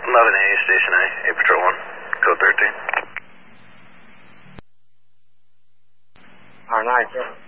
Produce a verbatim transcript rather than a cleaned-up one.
eleven A, Station A, A Patrol one, code thirteen. R nine, sir.